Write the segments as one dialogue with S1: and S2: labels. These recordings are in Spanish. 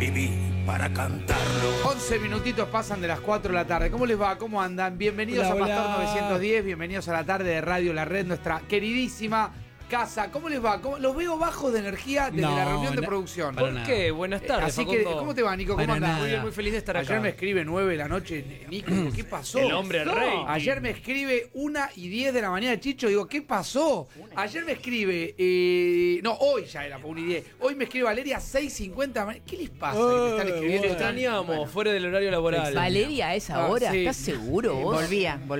S1: viví para cantarlo.
S2: 11 minutitos pasan de las 4 de la tarde. ¿Cómo les va? ¿Cómo andan? Bienvenidos a Pastor 910, bienvenidos a la tarde de Radio La Red, nuestra queridísima casa. ¿Cómo les va? Los veo bajos de energía desde la reunión de producción.
S3: ¿Por qué? Buenas tardes,
S2: Así
S3: Facundo.
S2: que, ¿cómo te va, Nico? ¿Cómo andás?
S3: Muy bien, muy feliz de estar acá.
S2: Ayer me escribe 9 de la noche, Nico, ¿qué pasó?
S3: El hombre rey.
S2: Ayer me escribe 1:10 de la mañana, Chicho, digo, ¿qué pasó? Ayer me escribe, hoy ya era, 1:10. Hoy me escribe Valeria 6:50. ¿Qué les pasa? Que me están escribiendo.
S3: Te extrañamos, fuera del horario laboral.
S4: Valeria, a esa hora,
S2: sí.
S4: ¿estás seguro vos?
S5: Volvía.
S4: Muy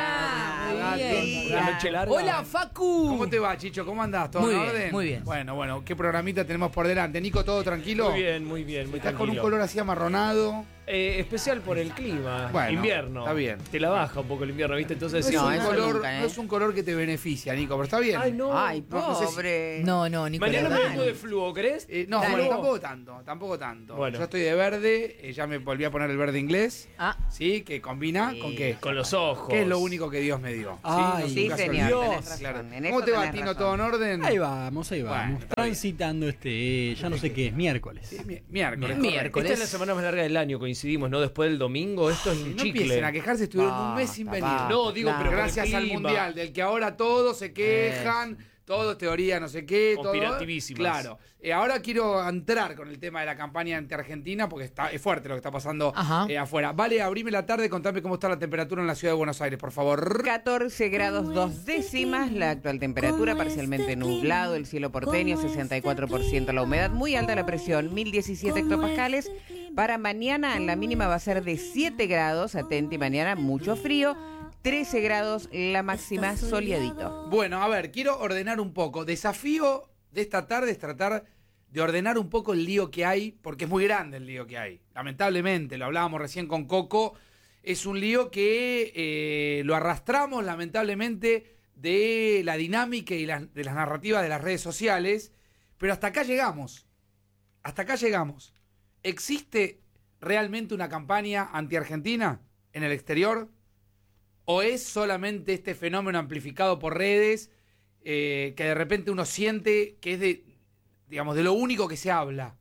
S4: bien.
S3: La noche larga.
S4: Hola, Facu.
S2: ¿Cómo te va, Chicho? ¿Cómo andás? ¿Todo
S4: Muy
S2: en
S4: bien,
S2: orden?
S4: muy bien.
S2: Bueno, ¿qué programita tenemos por delante? Nico, ¿todo tranquilo?
S3: Muy bien, muy
S2: Estás con un
S3: tranquilo.
S2: color así amarronado.
S3: Especial por el clima.
S2: Bueno,
S3: invierno.
S2: está bien.
S3: Te la baja un poco el invierno, ¿viste? Entonces
S2: No,
S3: sí.
S2: es un
S5: eso
S2: color,
S5: nunca, ¿eh?
S2: no es un color que te beneficia, Nico, pero está bien.
S3: Ay, no.
S5: Ay,
S2: No sé si-
S5: pobre.
S4: No, Nicolás.
S3: Mañana me
S4: dale.
S3: vengo de fluo, ¿querés?
S2: No,
S5: Dale.
S2: bueno, tampoco tanto.
S3: Bueno.
S2: Yo estoy de verde, ya me volví a poner el verde inglés.
S4: Ah.
S2: Sí, que combina con qué.
S3: Con los ojos.
S2: ¿Qué es lo único que Dios me dio?
S6: Ay,
S5: Sí,
S2: nunca se
S5: señor,
S2: olvida.
S5: tenés razón.
S2: Claro.
S5: En
S2: ¿Cómo
S5: eso
S2: te va,
S5: tenés
S2: Tino?
S5: razón.
S2: ¿Todo en orden?
S6: Ahí vamos.
S2: Bueno, está
S6: Transitando ya no sé qué es, miércoles.
S2: Sí, miércoles.
S4: Miércoles.
S3: Esta es la semana más larga del año, coincidimos, ¿no? Después del domingo, esto es un
S2: No
S3: chicle.
S2: empiecen a quejarse, estuvieron un mes sin
S5: Basta,
S2: venir.
S5: basta.
S3: No, digo, pero
S2: gracias
S3: por el
S2: al
S3: clima.
S2: Mundial, del que ahora todos se quejan, todo es teoría, no sé qué, todo.
S3: Conspirativísimas.
S2: Claro. Ahora quiero entrar con el tema de la campaña anti-Argentina, porque es fuerte lo que está pasando
S4: Ajá.
S2: afuera. Vale, abrime la tarde, contame cómo está la temperatura en la ciudad de Buenos Aires, por favor.
S5: 14 grados 2 décimas, la actual temperatura, parcialmente nublado, el cielo porteño, 64% la humedad, muy alta la presión, 1017 hectopascales. Para mañana la mínima va a ser de 7 grados, atenti, mañana mucho frío, 13 grados la máxima, soleadito.
S2: Bueno, a ver, quiero ordenar un poco. Desafío de esta tarde es tratar de ordenar un poco el lío que hay, porque es muy grande el lío que hay. Lamentablemente, lo hablábamos recién con Coco, es un lío que lo arrastramos lamentablemente de la dinámica y de las narrativas de las redes sociales, pero hasta acá llegamos. Hasta acá llegamos. ¿Existe realmente una campaña anti-Argentina en el exterior? ¿O es solamente este fenómeno amplificado por redes que de repente uno siente que es de lo único que se habla?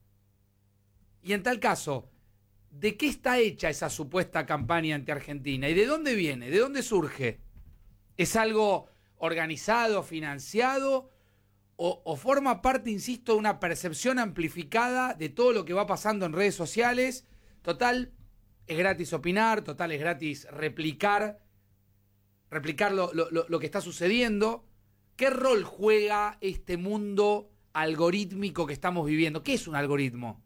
S2: Y en tal caso, ¿de qué está hecha esa supuesta campaña anti-Argentina? ¿Y de dónde viene? ¿De dónde surge? ¿Es algo organizado, financiado? ¿O forma parte, insisto, de una percepción amplificada de todo lo que va pasando en redes sociales? Total, es gratis opinar, total, es gratis replicar lo que está sucediendo. ¿Qué rol juega este mundo algorítmico que estamos viviendo? ¿Qué es un algoritmo?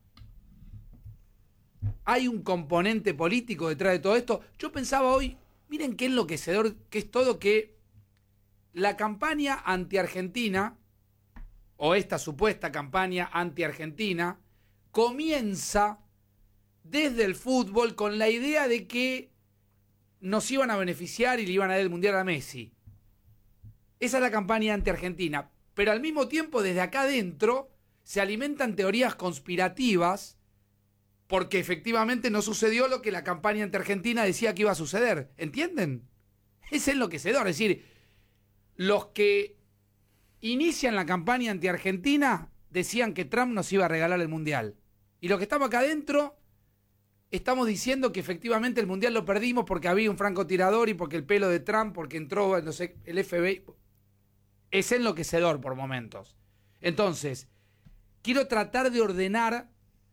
S2: ¿Hay un componente político detrás de todo esto? Yo pensaba hoy, miren qué enloquecedor que es todo, que la campaña anti-Argentina, o esta supuesta campaña anti-Argentina, comienza desde el fútbol con la idea de que nos iban a beneficiar y le iban a dar el Mundial a Messi. Esa es la campaña anti-Argentina. Pero al mismo tiempo, desde acá adentro, se alimentan teorías conspirativas porque efectivamente no sucedió lo que la campaña anti-Argentina decía que iba a suceder. ¿Entienden? Es enloquecedor. Es decir, los que inician la campaña anti-Argentina decían que Trump nos iba a regalar el Mundial. Y los que estamos acá adentro estamos diciendo que efectivamente el Mundial lo perdimos porque había un francotirador y porque el pelo de Trump, porque entró, no sé, el FBI. Es enloquecedor por momentos. Entonces, quiero tratar de ordenar.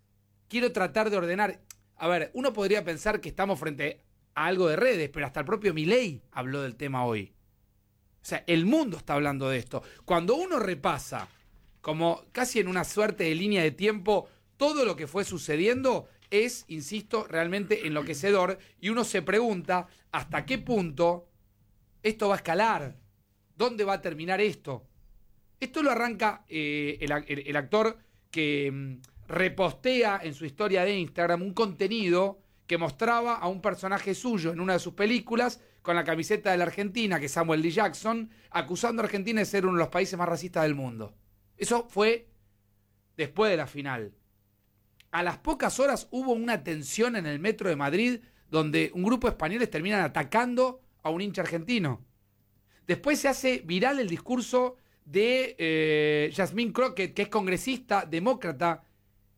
S2: A ver, uno podría pensar que estamos frente a algo de redes, pero hasta el propio Milei habló del tema hoy. O sea, el mundo está hablando de esto. Cuando uno repasa, como casi en una suerte de línea de tiempo, todo lo que fue sucediendo es, insisto, realmente enloquecedor. Y uno se pregunta hasta qué punto esto va a escalar. ¿Dónde va a terminar esto? Esto lo arranca el actor que repostea en su historia de Instagram un contenido que mostraba a un personaje suyo en una de sus películas con la camiseta de la Argentina, que es Samuel L. Jackson, acusando a Argentina de ser uno de los países más racistas del mundo. Eso fue después de la final. A las pocas horas hubo una tensión en el metro de Madrid donde un grupo de españoles terminan atacando a un hincha argentino. Después se hace viral el discurso de Yasmín Crockett, que es congresista demócrata,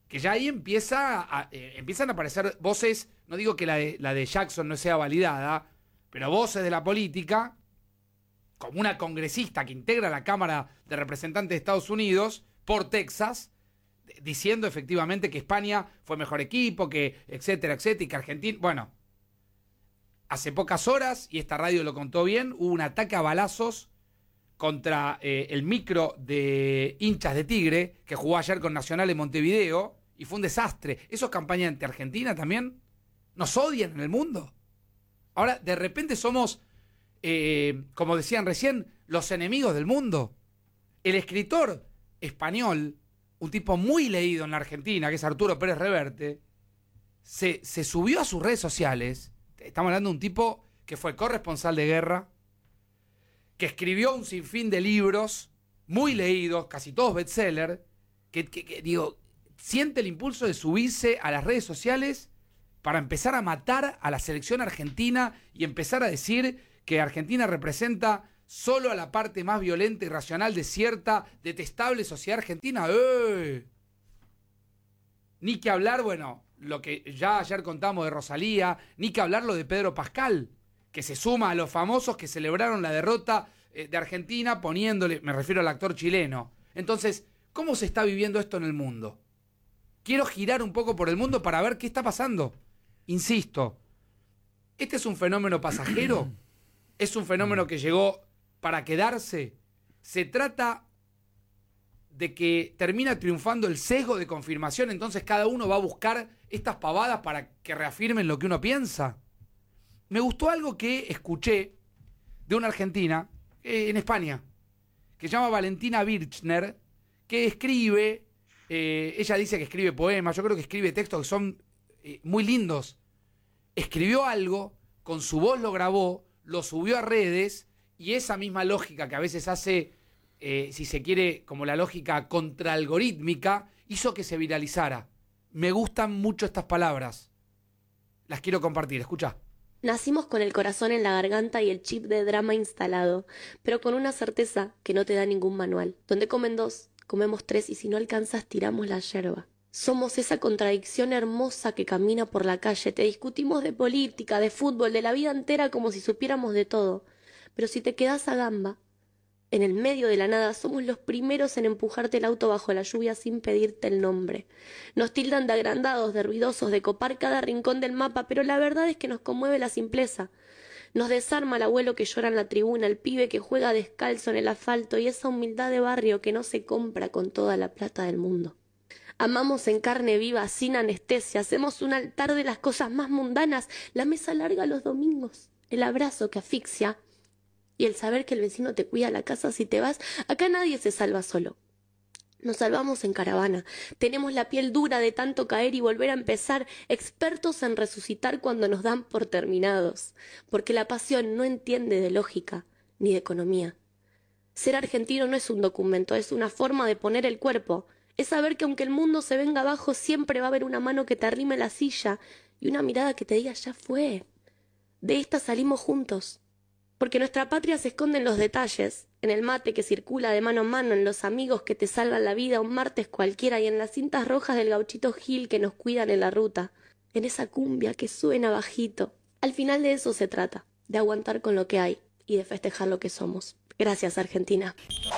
S2: que ya ahí empiezan a aparecer voces, no digo que la de Jackson no sea validada, pero voces de la política, como una congresista que integra la Cámara de Representantes de Estados Unidos por Texas, diciendo efectivamente que España fue mejor equipo, que etcétera, etcétera, y que Argentina... Bueno, hace pocas horas, y esta radio lo contó bien, hubo un ataque a balazos contra el micro de hinchas de Tigre, que jugó ayer con Nacional en Montevideo, y fue un desastre. ¿Eso es campaña anti-Argentina también? ¿Nos odian en el mundo? Ahora, de repente somos, como decían recién, los enemigos del mundo. El escritor español, un tipo muy leído en la Argentina, que es Arturo Pérez Reverte, se subió a sus redes sociales. Estamos hablando de un tipo que fue corresponsal de guerra, que escribió un sinfín de libros, muy leídos, casi todos bestseller, que digo, siente el impulso de subirse a las redes sociales para empezar a matar a la selección argentina y empezar a decir que Argentina representa solo a la parte más violenta y racional de cierta detestable sociedad argentina. Ni que hablar, bueno, lo que ya ayer contamos de Rosalía, ni que hablar lo de Pedro Pascal, que se suma a los famosos que celebraron la derrota de Argentina poniéndole, me refiero al actor chileno. Entonces, ¿cómo se está viviendo esto en el mundo? Quiero girar un poco por el mundo para ver qué está pasando. Insisto, ¿este es un fenómeno pasajero? ¿Es un fenómeno que llegó para quedarse? ¿Se trata de que termina triunfando el sesgo de confirmación, entonces cada uno va a buscar estas pavadas para que reafirmen lo que uno piensa? Me gustó algo que escuché de una argentina en España, que se llama Valentina Birchner, que escribe, ella dice que escribe poemas, yo creo que escribe textos que son muy lindos. Escribió algo, con su voz lo grabó, lo subió a redes, y esa misma lógica que a veces hace, si se quiere, como la lógica contraalgorítmica, hizo que se viralizara. Me gustan mucho estas palabras. Las quiero compartir, escuchá.
S7: Nacimos con el corazón en la garganta y el chip de drama instalado, pero con una certeza que no te da ningún manual. Donde comen dos, comemos tres y si no alcanzas tiramos la yerba. Somos esa contradicción hermosa que camina por la calle. Te discutimos de política, de fútbol, de la vida entera como si supiéramos de todo. Pero si te quedás a gamba, en el medio de la nada, somos los primeros en empujarte el auto bajo la lluvia sin pedirte el nombre. Nos tildan de agrandados, de ruidosos, de copar cada rincón del mapa, pero la verdad es que nos conmueve la simpleza. Nos desarma el abuelo que llora en la tribuna, el pibe que juega descalzo en el asfalto y esa humildad de barrio que no se compra con toda la plata del mundo. Amamos en carne viva, sin anestesia, hacemos un altar de las cosas más mundanas, la mesa larga los domingos, el abrazo que asfixia y el saber que el vecino te cuida la casa si te vas. Acá nadie se salva solo. Nos salvamos en caravana. Tenemos la piel dura de tanto caer y volver a empezar, expertos en resucitar cuando nos dan por terminados, porque la pasión no entiende de lógica ni de economía. Ser argentino no es un documento, es una forma de poner el cuerpo. Es saber que aunque el mundo se venga abajo, siempre va a haber una mano que te arrime la silla y una mirada que te diga ya fue. De esta salimos juntos. Porque nuestra patria se esconde en los detalles, en el mate que circula de mano en mano, en los amigos que te salvan la vida un martes cualquiera y en las cintas rojas del gauchito Gil que nos cuidan en la ruta, en esa cumbia que suena bajito. Al final de eso se trata, de aguantar con lo que hay y de festejar lo que somos. Gracias, Argentina.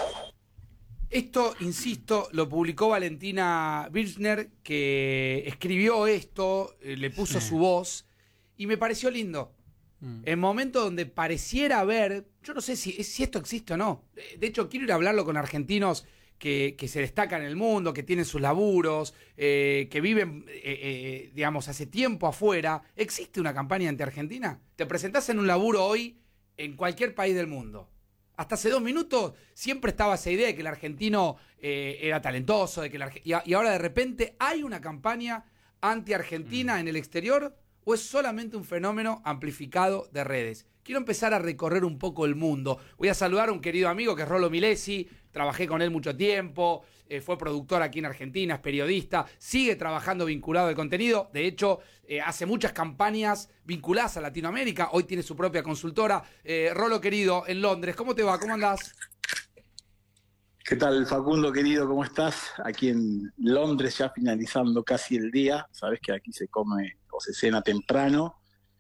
S2: Esto, insisto, lo publicó Valentina Birchner, que escribió esto, le puso su voz, y me pareció lindo. En momentos donde pareciera haber, yo no sé si esto existe o no. De hecho, quiero ir a hablarlo con argentinos que se destacan en el mundo, que tienen sus laburos, que viven, digamos, hace tiempo afuera. ¿Existe una campaña anti-Argentina? Te presentás en un laburo hoy en cualquier país del mundo. Hasta hace 2 minutos siempre estaba esa idea de que el argentino era talentoso, de que y ahora de repente hay una campaña anti-Argentina en el exterior. ¿O es solamente un fenómeno amplificado de redes? Quiero empezar a recorrer un poco el mundo. Voy a saludar a un querido amigo que es Rolo Milesi. Trabajé con él mucho tiempo. Fue productor aquí en Argentina, es periodista. Sigue trabajando vinculado al contenido. De hecho, hace muchas campañas vinculadas a Latinoamérica. Hoy tiene su propia consultora. Rolo, querido, en Londres. ¿Cómo te va? ¿Cómo andás?
S8: ¿Qué tal, Facundo, querido? ¿Cómo estás? Aquí en Londres, ya finalizando casi el día. Sabes que aquí se come o se cena temprano.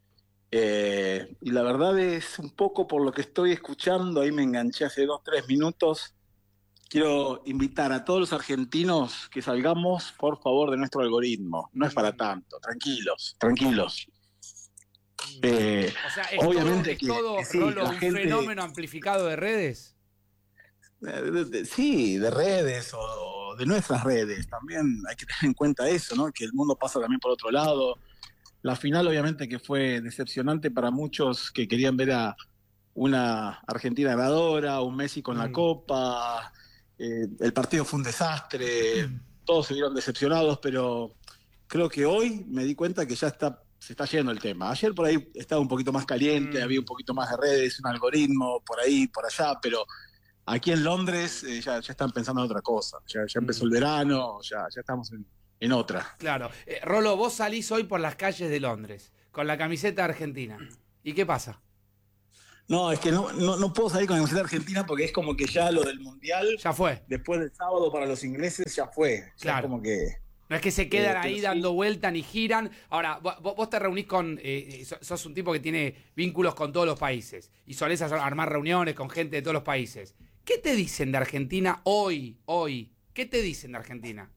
S8: Y la verdad es un poco por lo que estoy escuchando, ahí me enganché hace 2, 3 minutos. Quiero invitar a todos los argentinos que salgamos, por favor, de nuestro algoritmo. No es para tanto, tranquilos, tranquilos.
S2: O sea, es
S8: Obviamente
S2: todo,
S8: que sí,
S2: Rolo,
S8: la
S2: un
S8: gente...
S2: fenómeno amplificado de redes.
S8: Sí, de redes o de nuestras redes. También hay que tener en cuenta eso, ¿no? Que el mundo pasa también por otro lado. La final, obviamente, que fue decepcionante para muchos que querían ver a una Argentina ganadora, un Messi con la Copa. El partido fue un desastre. Todos se vieron decepcionados, pero creo que hoy me di cuenta que ya se está yendo el tema. Ayer por ahí estaba un poquito más caliente, había un poquito más de redes, un algoritmo por ahí, por allá, pero aquí en Londres ya están pensando en otra cosa. Ya empezó el verano, ya estamos en otra.
S2: Claro. Rolo, vos salís hoy por las calles de Londres con la camiseta argentina. ¿Y qué pasa?
S8: No, es que no puedo salir con la camiseta argentina porque es como que ya lo del Mundial...
S2: Ya fue.
S8: Después del sábado para los ingleses ya fue.
S2: Claro.
S8: Ya como que...
S2: No es que se quedan ahí
S8: sí,
S2: dando vuelta ni giran. Ahora, vos te reunís con... sos un tipo que tiene vínculos con todos los países. Y solés armar reuniones con gente de todos los países. ¿Qué te dicen de Argentina hoy? ¿Qué te dicen de Argentina?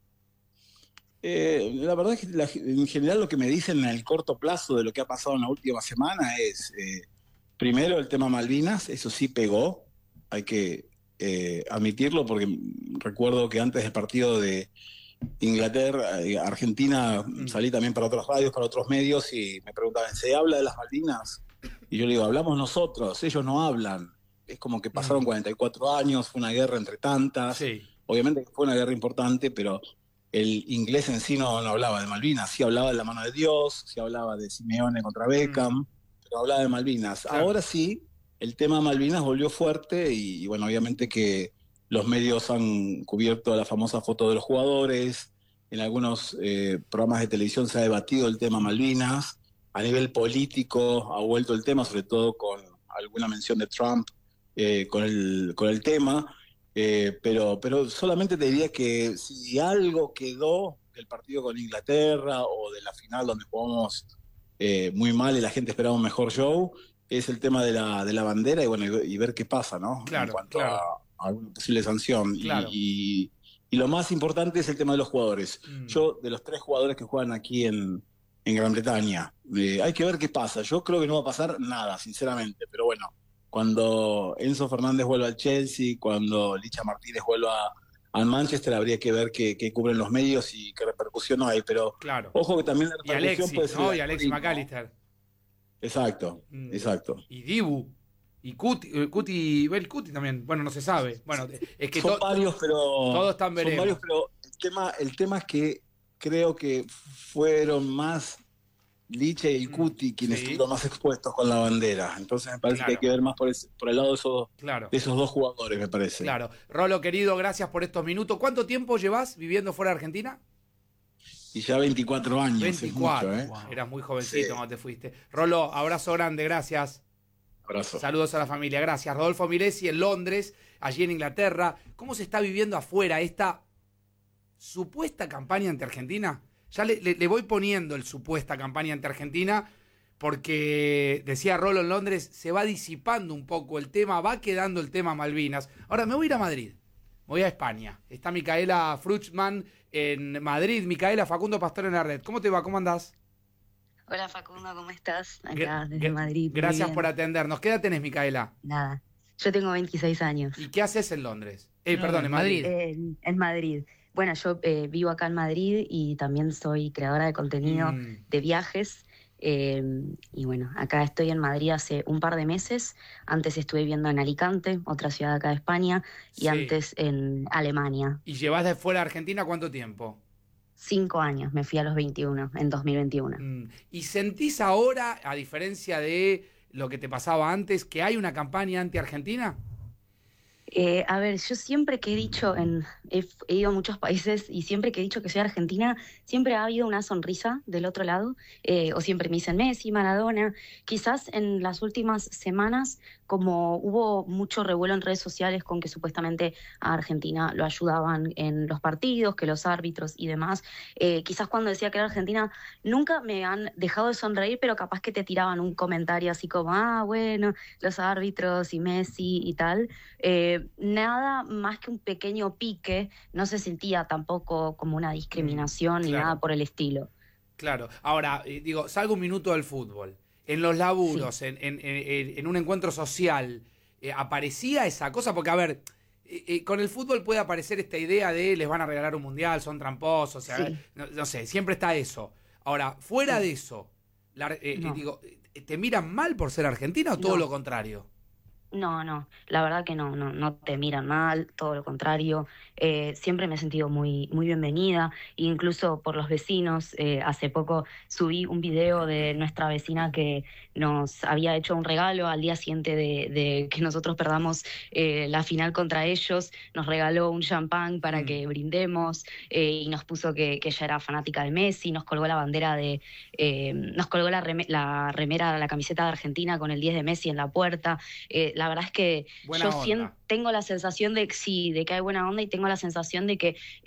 S8: La verdad es que en general lo que me dicen en el corto plazo de lo que ha pasado en la última semana es... primero, el tema Malvinas. Eso sí pegó. Hay que admitirlo porque recuerdo que antes del partido de Inglaterra, Argentina, salí también para otras radios, para otros medios y me preguntaban, ¿se habla de las Malvinas? Y yo le digo, hablamos nosotros, ellos no hablan. Es como que pasaron 44 años, fue una guerra entre tantas.
S2: Sí.
S8: Obviamente fue una guerra importante, pero el inglés en sí no hablaba de Malvinas. Sí hablaba de la mano de Dios, sí hablaba de Simeone contra Beckham, pero hablaba de Malvinas. Claro. Ahora sí, el tema Malvinas volvió fuerte y bueno, obviamente que los medios han cubierto la famosa foto de los jugadores. En algunos programas de televisión se ha debatido el tema Malvinas. A nivel político ha vuelto el tema, sobre todo con alguna mención de Trump con el tema. Pero solamente te diría que si algo quedó del partido con Inglaterra o de la final donde jugamos muy mal y la gente esperaba un mejor show, es el tema de la bandera y bueno y ver qué pasa, ¿no?
S2: Claro,
S8: en cuanto a alguna posible sanción.
S2: Claro.
S8: Y lo más importante es el tema de los jugadores. Yo, de los 3 jugadores que juegan aquí en Gran Bretaña, hay que ver qué pasa. Yo creo que no va a pasar nada, sinceramente, pero bueno, cuando Enzo Fernández vuelva al Chelsea, cuando Licha Martínez vuelva al Manchester, habría que ver qué cubren los medios y qué repercusión hay, pero
S2: claro.
S8: Ojo que también la
S2: Y
S8: repercusión
S2: Alexis,
S8: puede ser...
S2: ¿no? Y Alexis McAllister.
S8: Exacto, exacto.
S2: Y Dibu. Y Cuti también. Bueno, no se sabe. Bueno, es que
S8: son varios, pero...
S2: Todos están veremos.
S8: Son varios, pero el tema es que creo que fueron más Liche y Cuti quienes estuvieron más expuestos con la bandera. Entonces me parece que hay que ver más por el lado de esos 2 jugadores, me parece.
S2: Claro. Rolo, querido, gracias por estos minutos. ¿Cuánto tiempo llevas viviendo fuera de Argentina?
S8: Y ya 24 años.
S2: 24.
S8: Es mucho,
S2: Wow. Eras muy jovencito cuando te fuiste. Rolo, abrazo grande, gracias.
S8: Abrazo.
S2: Saludos a la familia, gracias. Rodolfo Milesi en Londres, allí en Inglaterra. ¿Cómo se está viviendo afuera esta supuesta campaña ante Argentina? Ya le voy poniendo el supuesta campaña ante Argentina porque, decía Rolo en Londres, se va disipando un poco el tema, va quedando el tema Malvinas. Ahora me voy a ir a Madrid, me voy a España. Está Micaela Fruchman en Madrid. Micaela, Facundo Pastor en la red. ¿Cómo te va? ¿Cómo andás?
S9: Hola Facundo, ¿cómo estás? Acá desde Madrid.
S2: Gracias por atendernos. ¿Qué edad tenés, Micaela?
S9: Nada, yo tengo 26 años.
S2: ¿Y qué haces en Londres? Perdón, en Madrid.
S9: En Madrid. Bueno, yo vivo acá en Madrid y también soy creadora de contenido de viajes. Y bueno, acá estoy en Madrid hace un par de meses. Antes estuve viviendo en Alicante, otra ciudad acá de España, y antes en Alemania.
S2: ¿Y llevas de fuera de Argentina cuánto tiempo?
S9: 5 años, me fui a los 21, en 2021.
S2: ¿Y sentís ahora, a diferencia de lo que te pasaba antes, que hay una campaña anti-Argentina?
S9: A ver, yo siempre que he dicho, he ido a muchos países y siempre que he dicho que soy argentina, siempre ha habido una sonrisa del otro lado, o siempre me dicen Messi, Maradona. Quizás en las últimas semanas como hubo mucho revuelo en redes sociales con que supuestamente a Argentina lo ayudaban en los partidos, que los árbitros y demás, quizás cuando decía que era Argentina, nunca me han dejado de sonreír, pero capaz que te tiraban un comentario así como, bueno, los árbitros y Messi y tal. Nada más que un pequeño pique, no se sentía tampoco como una discriminación ni
S2: claro.
S9: nada por el estilo.
S2: Claro. Ahora, digo, salgo un minuto del fútbol. En los laburos, en un encuentro social, ¿aparecía esa cosa? Porque, a ver, con el fútbol puede aparecer esta idea de les van a regalar un mundial, son tramposos, o sea, no sé, siempre está eso. Ahora, fuera de eso,
S9: No.
S2: digo, ¿te miran mal por ser argentina o todo
S9: No.
S2: lo contrario?
S9: No, la verdad que no te miran mal, todo lo contrario. Siempre me he sentido muy bienvenida, incluso por los vecinos. Hace poco subí un video de nuestra vecina que nos había hecho un regalo al día siguiente de que nosotros perdamos la final contra ellos. Nos regaló un champán para que brindemos y nos puso que ella era fanática de Messi, nos colgó la bandera nos colgó la remera, la camiseta de Argentina con el 10 de Messi en la puerta. La verdad es que
S2: Buena
S9: yo
S2: onda.
S9: tengo la sensación de que sí, de que hay buena onda y tengo la sensación de que